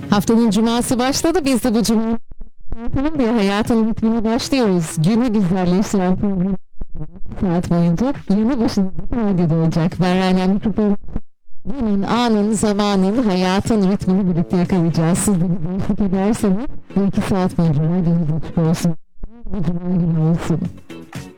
Haftanın cuması başladı. Biz de bu cuma diye hayatın ritmine başlıyoruz. Günü güzelleştiren program saat boyunca yanı başında radyoda olacak. Ben Rana Mikrofon. Günün, anın, zamanın, hayatın ritmini birlikte yakalayacağız. Siz de bizi eşlik ederseniz bu 2 saat boyunca radyonuz açık olsun. Bu cuma günü olsun.